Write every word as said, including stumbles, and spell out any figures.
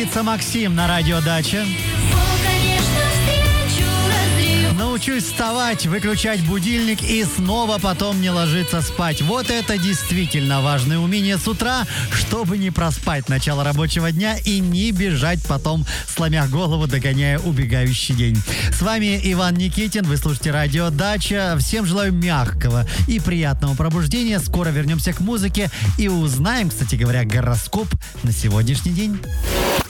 Певица Максим на радио Дача. Научусь вставать, выключать будильник и снова потом не ложиться спать. Вот это действительно важное умение с утра, чтобы не проспать начало рабочего дня и не бежать потом, сломя голову, догоняя убегающий день. С вами Иван Никитин, вы слушаете радио Дача. Всем желаю мягкого и приятного пробуждения. Скоро вернемся к музыке и узнаем, кстати говоря, гороскоп на сегодняшний день.